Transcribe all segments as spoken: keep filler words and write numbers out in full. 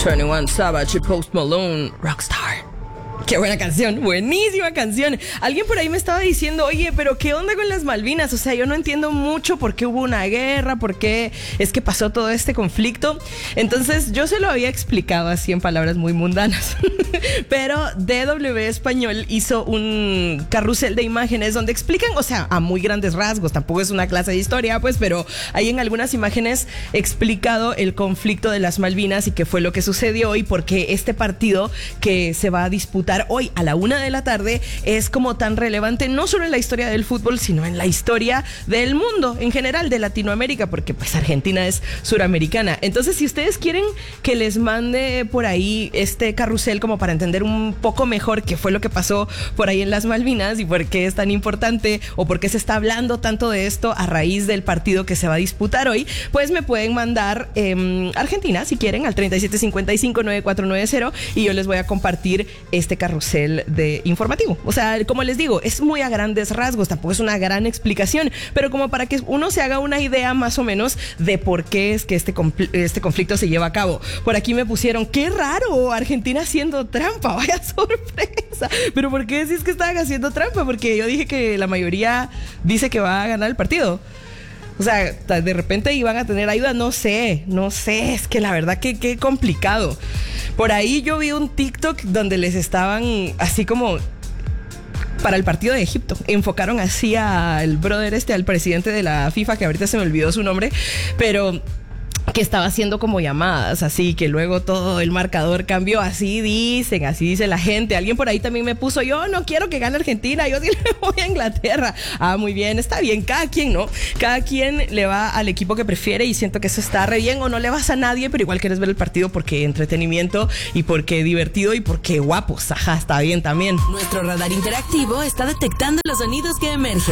veintiuno Savage y Post Malone, Rockstar. Qué buena canción, buenísima canción. Alguien por ahí me estaba diciendo, oye, pero ¿qué onda con las Malvinas? O sea, yo no entiendo mucho por qué hubo una guerra, por qué es que pasó todo este conflicto. Entonces, yo se lo había explicado así en palabras muy mundanas. Pero D W Español hizo un carrusel de imágenes donde explican, o sea, a muy grandes rasgos, tampoco es una clase de historia, pues, pero hay en algunas imágenes explicado el conflicto de las Malvinas y qué fue lo que sucedió y por qué este partido que se va a disputar hoy a la una de la tarde es como tan relevante, no solo en la historia del fútbol, sino en la historia del mundo en general, de Latinoamérica, porque pues Argentina es suramericana. Entonces, si ustedes quieren que les mande por ahí este carrusel como para entender un poco mejor qué fue lo que pasó por ahí en las Malvinas y por qué es tan importante o por qué se está hablando tanto de esto a raíz del partido que se va a disputar hoy, pues me pueden mandar eh, Argentina, si quieren, al treinta y siete cincuenta y cinco noventa y cuatro noventa y yo les voy a compartir este carrusel de informativo. O sea, como les digo, es muy a grandes rasgos, tampoco es una gran explicación, pero como para que uno se haga una idea más o menos de por qué es que este, compl- este conflicto se lleva a cabo. Por aquí me pusieron, qué raro, Argentina haciendo trampa, vaya sorpresa. Pero ¿por qué decís que estaban haciendo trampa? Porque yo dije que la mayoría dice que va a ganar el partido. O sea, de repente iban a tener ayuda, no sé, no sé, es que la verdad que qué complicado. Por ahí yo vi un TikTok donde les estaban así como para el partido de Egipto, enfocaron así al brother este, al presidente de la FIFA, que ahorita se me olvidó su nombre, pero que estaba haciendo como llamadas, así que luego todo el marcador cambió, así dicen, así dice la gente. Alguien por ahí también me puso, yo no quiero que gane Argentina, yo sí le voy a Inglaterra. Ah, muy bien, está bien, cada quien, ¿no? Cada quien le va al equipo que prefiere y siento que eso está re bien, o no le vas a nadie, pero igual quieres ver el partido porque entretenimiento y porque divertido y porque guapos, ajá, está bien también. Nuestro radar interactivo está detectando los sonidos que emergen.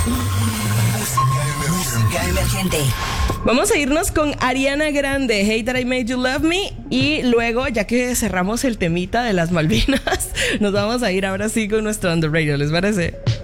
Música emergente. Vamos a irnos con Ariana Grande, Hey That I Made You Love Me, y luego, ya que cerramos el temita de las Malvinas, nos vamos a ir ahora sí con nuestro Underrated, ¿les parece?